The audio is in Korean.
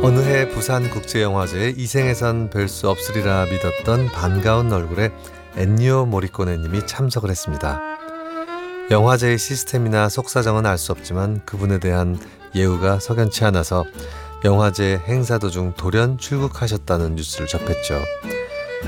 어느 해 부산국제영화제에 이 생에선 뵐 수 없으리라 믿었던 반가운 얼굴에 엔니오 모리코네님이 참석을 했습니다. 영화제의 시스템이나 속사정은 알 수 없지만 그분에 대한 예우가 석연치 않아서 영화제 행사 도중 돌연 출국하셨다는 뉴스를 접했죠.